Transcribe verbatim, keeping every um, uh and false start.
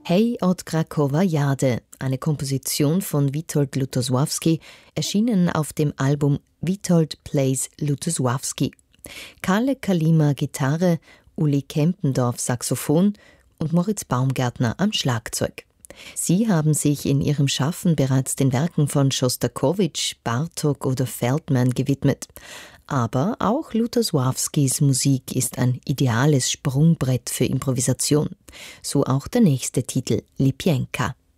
Hej od Krakowa jadę, eine Komposition von Witold Lutosławski, erschienen auf dem Album Witold Plays Lutosławski. Kalle Kalima Gitarre, Uli Kempendorf Saxophon und Moritz Baumgärtner am Schlagzeug. Sie haben sich in ihrem Schaffen bereits den Werken von Schostakowitsch, Bartók oder Feldman gewidmet. Aber auch Lutosławskis Musik ist ein ideales Sprungbrett für Improvisation. So auch der nächste Titel, Lipienka.